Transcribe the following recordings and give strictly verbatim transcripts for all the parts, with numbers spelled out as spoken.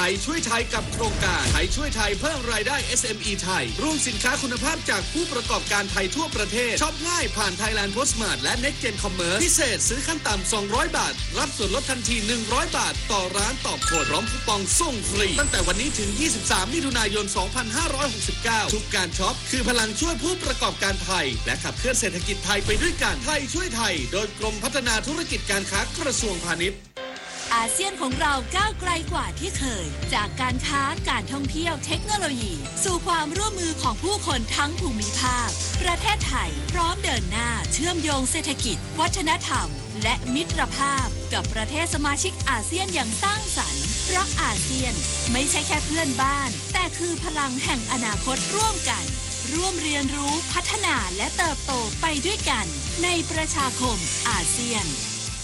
ยช่วยไทยกับโครงการไทยช่วยไทยเพิ่มรายได้ เอส เอ็ม อี ไทยร่วมสินค้าคุณภาพจากผู้ประกอบการไทยทั่วประเทศช็อปง่ายผ่าน Thailand Postmart และ Next Gen Commerce พิเศษซื้อขั้นต่ำสองร้อยบาทรับส่วนลดทันทีหนึ่งร้อยบาทต่อร้านตอบโจทย์พร้อมคูปองส่งฟรีตั้งแต่วันนี้ถึงยี่สิบสามมิถุนายนสองพันห้าร้อยหกสิบเก้าทุกการช็อปคือพลังช่วยผู้ประกอบการไทยและขับเคลื่อนเศรษฐกิจไทยไปด้วยกันไทยช่วยไทยโดยกรมพัฒนาธุรกิจการค้ากระทรวงพาณิชย์อาเซียนของเราก้าวไกลกว่าที่เคยจากการค้าการท่องเที่ยวเทคโนโลยีสู่ความร่วมมือของผู้คนทั้งภูมิภาคประเทศไทยพร้อมเดินหน้าเชื่อมโยงเศรษฐกิจวัฒนธรรมและมิตรภาพกับประเทศสมาชิกอาเซียนอย่างสร้างสรรค์เพราะอาเซียนไม่ใช่แค่เพื่อนบ้านแต่คือพลังแห่งอนาคตร่วมกันร่วมเรียนรู้พัฒนาและเติบโตไปด้วยกันในประชาคมอาเซียน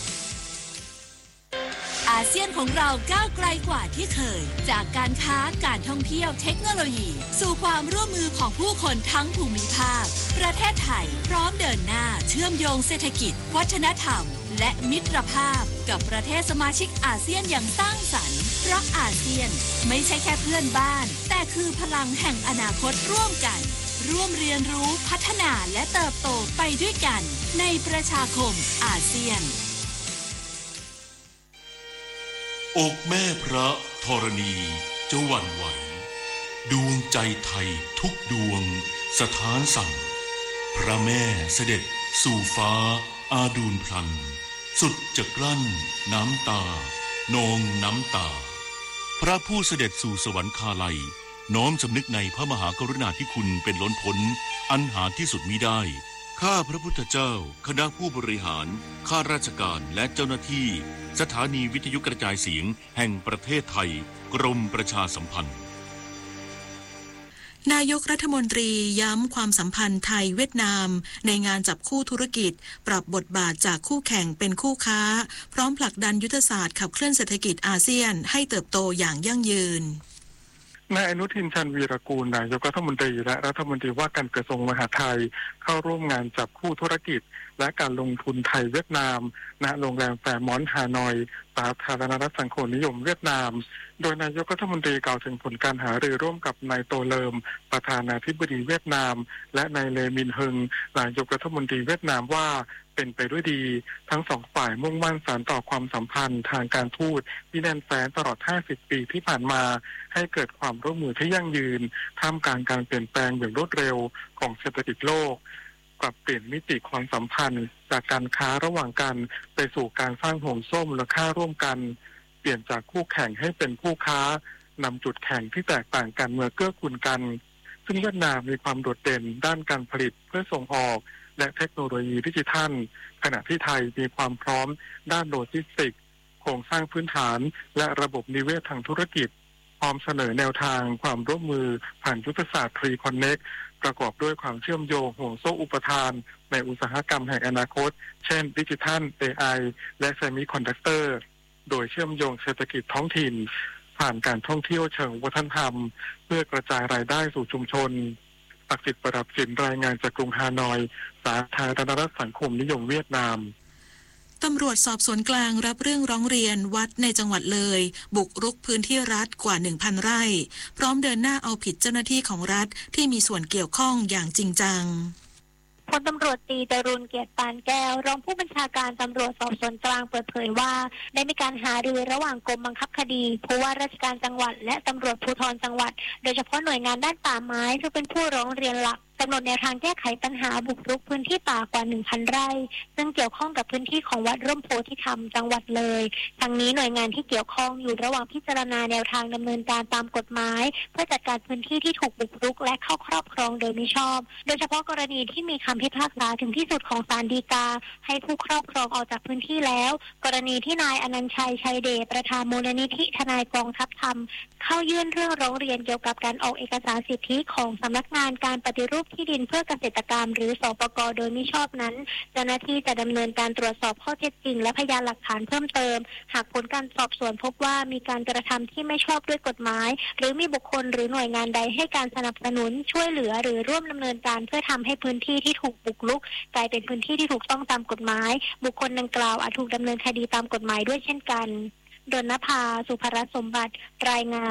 อาเซียนของเราก้าวไกลกว่าที่เคยจากการค้าการท่องเที่ยวเทคโนโลยีสู่ความร่วมมือของผู้คนทั้งภูมิภาคประเทศไทยพร้อมเดินหน้าเชื่อมโยงเศรษฐกิจวัฒนธรรมและมิตรภาพกับประเทศสมาชิกอาเซียนอย่างสร้างสรรค์เพราะอาเซียนไม่ใช่แค่เพื่อนบ้านแต่คือพลังแห่งอนาคตร่วมกันร่วมเรียนรู้พัฒนาและเติบโตไปด้วยกันในประชาคมอาเซียนอกแม่พระธรณีจะหวั่นไหวดวงใจไทยทุกดวงสถานสั่งพระแม่เสด็จสู่ฟ้าอาดูลพลันสุดจะกลั้นน้ำตานองน้ำตาพระผู้เสด็จสู่สวรรคาลัยน้อมสำนึกในพระมหากรุณาธิคุณเป็นล้นพ้นอันหาที่สุดมิได้ข้าพระพุทธเจ้าคณะผู้บริหารข้าราชการและเจ้าหน้าที่สถานีวิทยุกระจายเสียงแห่งประเทศไทยกรมประชาสัมพันธ์นายกรัฐมนตรีย้ำความสัมพันธ์ไทยเวียดนามในงานจับคู่ธุรกิจปรับบทบาทจากคู่แข่งเป็นคู่ค้าพร้อมผลักดันยุทธศาสตร์ขับเคลื่อนเศรษฐกิจอาเซียนให้เติบโตอย่างยั่งยืนนายอนุทินชาญวีรกูลนายกรัฐมนตรีและรัฐมนตรีว่าการกระทรวงมหาดไทยเข้าร่วมงานจับคู่ธุรกิจและการลงทุนไทยเวียดนามณโรงแรมแฟร์มอนต์ฮานอยสาธารณรัฐสังคมนิยมเวียดนามโดยนายกรัฐมนตรีกล่าวถึงผลการหารือร่วมกับนายโตเลิมประธานาธิบดีเวียดนามและนายเลมินเฮิงนายกรัฐมนตรีเวียดนามว่าเป็นไปด้วยดีทั้งสองฝ่ายมุ่งมั่นสานต่อความสัมพันธ์ทางการทูตที่แน่นแฟ้นตลอดห้าสิบปีที่ผ่านมาให้เกิดความร่วมมือที่ยั่งยืนท่ามกลางการเปลี่ยนแปลงอย่างรวดเร็วของเศรษฐกิจโลกปรับเปลี่ยนมิติความสัมพันธ์จากการค้าระหว่างกันไปสู่การสร้างห่วงโซ่มูลค่าร่วมกันเปลี่ยนจากคู่แข่งให้เป็นคู่ค้านำจุดแข่งที่แตกต่างกันเมื่อเกื้อกูลกันซึ่งเวียดนามมีความโดดเด่นด้านการผลิตเพื่อส่งออกและเทคโนโลยีดิจิทัลขณะที่ไทยมีความพร้อมด้านโลจิสติกส์โครงสร้างพื้นฐานและระบบนิเวศทางธุรกิจพร้อมเสนอแนวทางความร่วมมือผ่านยุทธศาสตร์ ทรี คอนเน็กต์ ประกอบด้วยความเชื่อมโยงห่วงโซ่อุปทานในอุตสาหกรรมแห่งอนาคตเช่นดิจิทัล เอ ไอ และเซมิคอนดักเตอร์โดยเชื่อมโยงเศรษฐกิจท้องถิ่นผ่านการท่องเที่ยวเชิงวัฒนธรรมเพื่อกระจายรายได้สู่ชุมชนศักดิ์สิทธิ์ประดับสินรายงานจากกรุงฮานอยสาธารณรัฐสังคมนิยมเวียดนามตำรวจสอบสวนกลางรับเรื่องร้องเรียนวัดในจังหวัดเลยบุกรุกพื้นที่รัฐกว่า หนึ่งพัน ไร่พร้อมเดินหน้าเอาผิดเจ้าหน้าที่ของรัฐที่มีส่วนเกี่ยวข้องอย่างจริงจังพลตำรวจตรีจรุณเกียรติปานแก้วรองผู้บัญชาการตำรวจสอบสวนกลางเปิดเผยว่าได้มีการหารือระหว่างกรมบังคับคดีผู้ว่าราชการจังหวัดและตำรวจภูธรจังหวัดโดยเฉพาะหน่วยงานด้านป่าไม้ซึ่งเป็นผู้ร้องเรียนหลักกำหนดแนวทางแก้ไขปัญหาบุกรุกพื้นที่ป่ากว่า หนึ่งพัน ไร่ซึ่งเกี่ยวข้องกับพื้นที่ของวัดร่มโพธิธรรมจังหวัดเลยทั้งนี้หน่วยงานที่เกี่ยวข้องอยู่ระหว่างพิจารณาแนวทางดำเนินการตามกฎหมายเพื่อจัดการพื้นที่ที่ถูกบุกรุกและเข้าครอบครองโดยมิชอบโดยเฉพาะกรณีที่มีคำพิพากษาถึงที่สุดของศาลฎีกาให้ผู้ครอบครองออกจากพื้นที่แล้วกรณีที่นายอนันต์ชัยชัยเดชประธานมูลนิธิทนายกองทัพธรรมเข้ายื่นเรื่องร้องเรียนเกี่ยวกับการออกเอกสารสิทธิของสำนักงานการปฏิรูปที่ดินเพื่อเกษตรกรรมหรือสปก.โดยมิชอบนั้นเจ้าหน้าที่จะดำเนินการตรวจสอบข้อเท็จจริงและพยานหลักฐานเพิ่มเติมหากผลการสอบสวนพบว่ามีการกระทำที่ไม่ชอบด้วยกฎหมายหรือมีบุคคลหรือหน่วยงานใดให้การสนับสนุนช่วยเหลือหรือร่วมดำเนินการเพื่อทำให้พื้นที่ที่ถูกบุกรุกกลายเป็นพื้นที่ที่ถูกต้องตามกฎหมายบุคคลดังกล่าวอาจถูกดำเนินคดีตามกฎหมายด้วยเช่นกันดลนภา สุภรัตน์สมบัติรายงาน